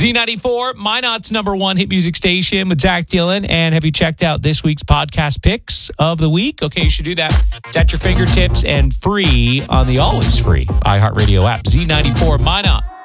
Z94, Minot's number one hit music station with Zach Dillon. And have you checked out this week's podcast picks of the week? Okay, you should do that. It's at your fingertips and free on the always free iHeartRadio app. Z94, Minot.